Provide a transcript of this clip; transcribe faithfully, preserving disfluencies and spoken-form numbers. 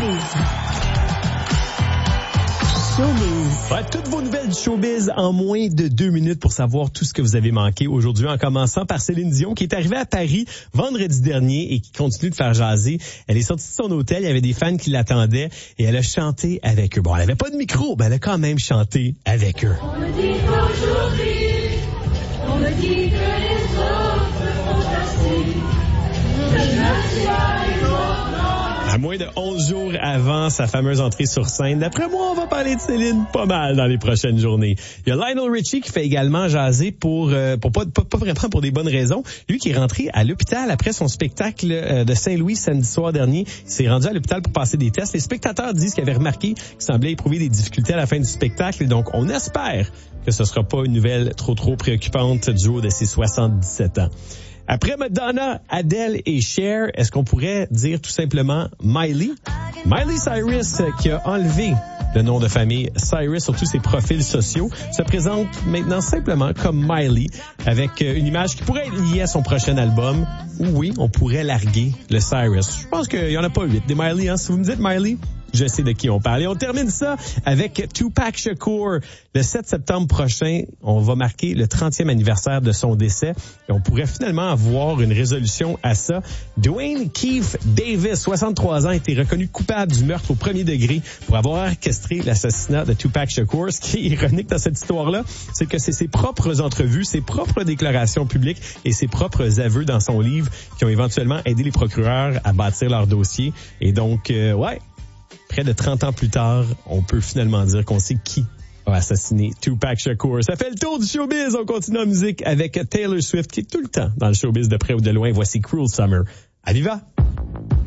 Showbiz. Ouais, toutes vos nouvelles du showbiz en moins de deux minutes pour savoir tout ce que vous avez manqué aujourd'hui, en commençant par Céline Dion qui est arrivée à Paris vendredi dernier et qui continue de faire jaser. Elle est sortie de son hôtel, il y avait des fans qui l'attendaient et elle a chanté avec eux. Bon, elle avait pas de micro, mais elle a quand même chanté avec eux. On me dit qu'aujourd'hui, on me dit que les autres font ainsi. Je ne suis pas les autres. À moins de onze jours avant sa fameuse entrée sur scène, d'après moi, on va parler de Céline pas mal dans les prochaines journées. Il y a Lionel Richie qui fait également jaser pour euh, pour pas, pas pas vraiment pour des bonnes raisons. Lui qui est rentré à l'hôpital après son spectacle euh, de Saint-Louis samedi soir dernier, il s'est rendu à l'hôpital pour passer des tests. Les spectateurs disent qu'ils avaient remarqué qu'il semblait éprouver des difficultés à la fin du spectacle et donc on espère que ce sera pas une nouvelle trop trop préoccupante du haut de ses soixante-dix-sept ans. Après Madonna, Adele et Cher, est-ce qu'on pourrait dire tout simplement Miley? Miley Cyrus, qui a enlevé le nom de famille Cyrus sur tous ses profils sociaux, se présente maintenant simplement comme Miley, avec une image qui pourrait être liée à son prochain album. Oui, on pourrait larguer le Cyrus. Je pense qu'il y en a pas huit des Miley, hein. Si vous me dites Miley, je sais de qui on parle. Et on termine ça avec Tupac Shakur. Le sept septembre prochain, on va marquer le trentième anniversaire de son décès. Et on pourrait finalement avoir une résolution à ça. Dwayne Keith Davis, soixante-trois ans, a été reconnu coupable du meurtre au premier degré pour avoir orchestré l'assassinat de Tupac Shakur. Ce qui est ironique dans cette histoire-là, c'est que c'est ses propres entrevues, ses propres déclarations publiques et ses propres aveux dans son livre qui ont éventuellement aidé les procureurs à bâtir leur dossier. Et donc, euh, ouais... Près de trente ans plus tard, on peut finalement dire qu'on sait qui a assassiné Tupac Shakur. Ça fait le tour du showbiz. On continue en musique avec Taylor Swift qui est tout le temps dans le showbiz de près ou de loin. Voici Cruel Summer. À viva!